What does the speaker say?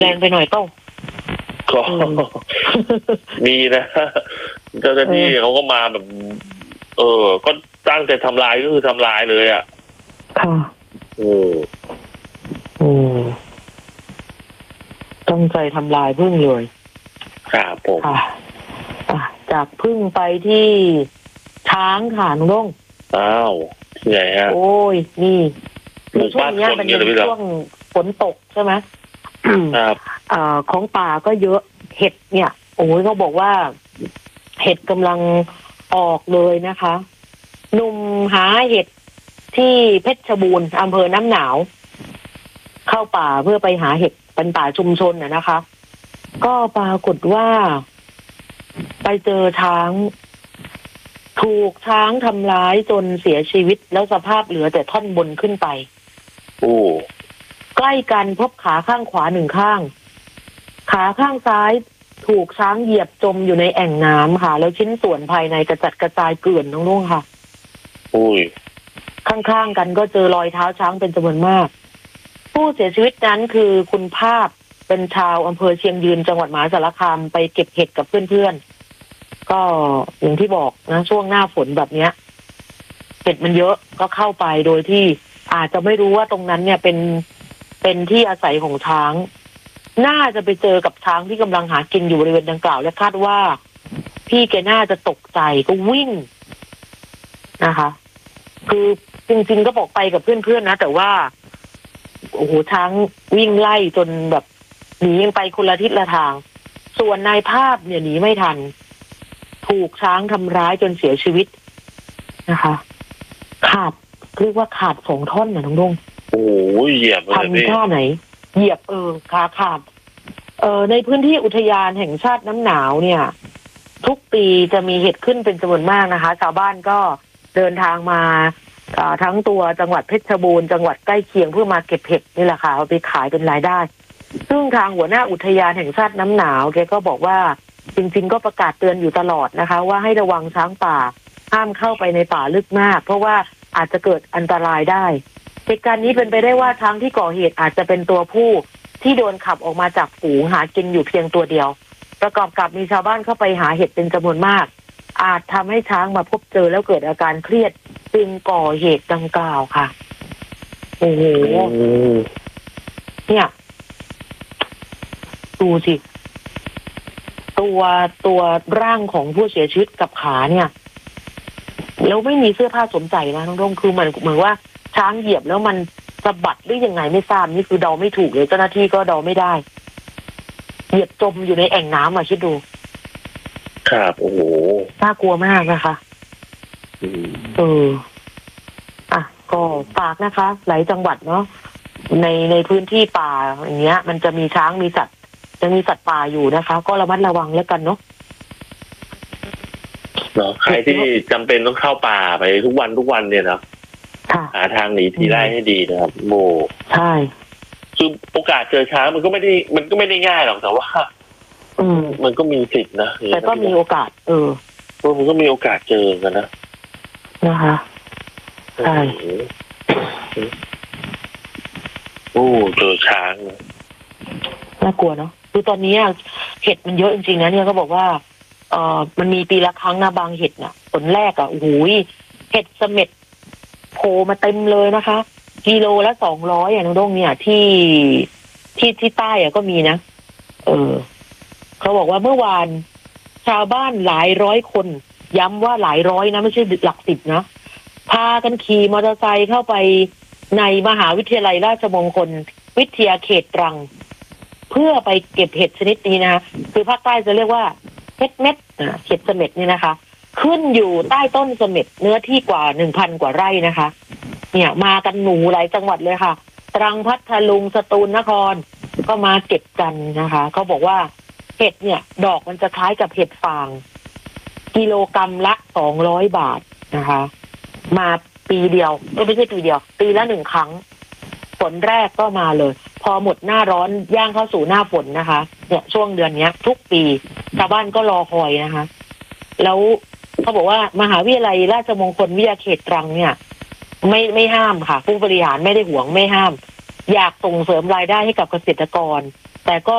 แรงไปหน่อยต้องก็มีนะเจ้าหน้าที่เขาก็มาแบบ ก็ตั้งใจทำลายก็คือทำลายเลยอ่ะค่ะตั้งใจทำลายพึ่งเลยครับผมค่ะจากพึ่งไปที่ช้างค่ะนุ้งอ้าวที่ไหนฮะโอ้ยนี่ช่วงนี้มันเป็นช่วงฝนตกใช่ไหมครับของป่าก็เยอะเห็ดเนี่ยโอ้ยเขาบอกว่าเห็ดกำลังออกเลยนะคะหนุ่มหาเห็ดที่เพชรบูรณ์อำเภอน้ำหนาวเข้าป่าเพื่อไปหาเห็ดเป็นป่าชุมชนนะคะก็ปรากฏว่าไปเจอช้างถูกช้างทำร้ายจนเสียชีวิตแล้วสภาพเหลือแต่ท่อนบนขึ้นไปโอ้ใกล้กันพบขาข้างขวาหนึ่งข้างขาข้างซ้ายถูกช้างเหยียบจมอยู่ในแอ่งน้ำค่ะแล้วชิ้นส่วนภายในกระจัดกระจายเกลื่อนน้องๆค่ะโอ้ยข้างๆกันก็เจอรอยเท้าช้างเป็นจำนวนมากผู้เสียชีวิตนั้นคือคุณภาพเป็นชาวอำเภอเชียงยืนจังหวัดมหาสารคามไปเก็บเห็ดกับเพื่อนๆก็อย่างที่บอกนะช่วงหน้าฝนแบบเนี้ยเห็ดมันเยอะก็เข้าไปโดยที่อาจจะไม่รู้ว่าตรงนั้นเนี่ยเป็นที่อาศัยของช้างน่าจะไปเจอกับช้างที่กำลังหากินอยู่บริเวณดังกล่าวและคาดว่าพี่แกน่าจะตกใจก็วิ่งนะคะคือจริงๆก็บอกไปกับเพื่อนๆนะแต่ว่าโอ้โหช้างวิ่งไล่จนแบบหนียังไปคนละทิศละทางส่วนนายภาพเนี่ยหนีไม่ทันถูกช้างทำร้ายจนเสียชีวิตนะคะขาดเรียกว่าขาด2 ท่อนนะน้องดงโอ้ยเหยียบเลยทำท่าไหนเหยียบขาขาดในพื้นที่อุทยานแห่งชาติน้ำหนาวเนี่ยทุกปีจะมีเห็ดขึ้นเป็นจำนวนมากนะคะชาวบ้านก็เดินทางมาทั้งตัวจังหวัดเพชรบูรณ์จังหวัดใกล้เคียงเพื่อมาเก็บเห็ดนี่แหละค่ะเอาไปขายเป็นรายได้ซึ่งทางหัวหน้าอุทยานแห่งชาติน้ำหนาวแกก็บอกว่าจริงๆก็ประกาศเตือนอยู่ตลอดนะคะว่าให้ระวังช้างป่าห้ามเข้าไปในป่าลึกมากเพราะว่าอาจจะเกิดอันตรายได้เหตุการณ์นี้เป็นไปได้ว่าช้างที่ก่อเหตุอาจจะเป็นตัวผู้ที่โดนขับออกมาจากฝูงหากินอยู่เพียงตัวเดียวประกอบกับมีชาวบ้านเข้าไปหาเห็ดเป็นจำนวนมากอาจทำให้ช้างมาพบเจอแล้วเกิดอาการเครียดจึงก่อเหตุดังกล่าวค่ะโอ้โหเนี่ยดูสิตัวร่างของผู้เสียชีวิตกับขาเนี่ยแล้วไม่มีเสื้อผ้าสวมใส่นะน้องร่มคือเหมือนว่าช้างเหยียบแล้วมันสะบัดหรือยังไงไม่ทราบนี่คือเดาไม่ถูกเลยเจ้าหน้าที่ก็เดาไม่ได้เหยียบจมอยู่ในแอ่งน้ำคิดดูครับโอ้โหน่ากลัวมากนะคะก็ฝากนะคะหลายจังหวัดเนาะในพื้นที่ป่าอย่างเงี้ยมันจะมีช้างมีสัตว์ยังมีสัตว์ป่าอยู่นะคะก็ระมัดระวังแล้วกันเนาะใครที่จำเป็นต้องเข้าป่าไปทุกวันเนี่ยนะหาทางหนีทีไล่ให้ดีนะครับโมใช่คือโอกาสเจอช้างมันก็ไม่ได้ง่ายหรอกแต่ว่ามันก็มีสิทธิ์นะแต่ก็มีโอกาสมันก็มีโอกาสเจอกันนะคะใช่โอ้เจอช้างน่ากลัวเนาะคือตอนนี้เห็ดมันเยอะจริงๆนะเนี่ยเขาบอกว่ามันมีปีละครั้งนะบางเห็ดน่ะผลแรกโอ้โหเห็ดเสม็ดโผล่มาเต็มเลยนะคะกิโลละ200น้องด้งเนี่ยที่ใต้ก็มีนะเขาบอกว่าเมื่อวานชาวบ้านหลายร้อยคนย้ำว่าหลายร้อยนะไม่ใช่หลักสิบนะพากันขี่มอเตอร์ไซค์เข้าไปในมหาวิทยาลัยราชมงคลวิทยาเขตตรังเพื่อไปเก็บเห็ดชนิดนี้นะคือภาคใต้จะเรียกว่าเห็ดเม็ดเห็ดเสม็ดนี่นะคะขึ้นอยู่ใต้ต้นเสม็ดเนื้อที่กว่า 1,000 กว่าไร่นะคะเนี่ยมากันหนูหลายจังหวัดเลยค่ะตรังพัทลุงสตูลนครก็มาเก็บกันนะคะเขาบอกว่าเห็ดเนี่ยดอกมันจะคล้ายกับเห็ดฟางกิโลกรัมละ200 บาทนะคะมาปีเดียวไม่ใช่ปีเดียวปีละ1 ครั้งฝนแรกก็มาเลยพอหมดหน้าร้อนย่างเข้าสู่หน้าฝนนะคะเนี่ยช่วงเดือนนี้ทุกปีชาวบ้านก็รอคอยนะคะแล้วเขาบอกว่ามหาวิทยาลัยราชมงคลวิทยาเขตตรังเนี่ยไม่ห้ามค่ะผู้บริหารไม่ได้หวงไม่ห้ามอยากส่งเสริมรายได้ให้กับเกษตรกรแต่ก็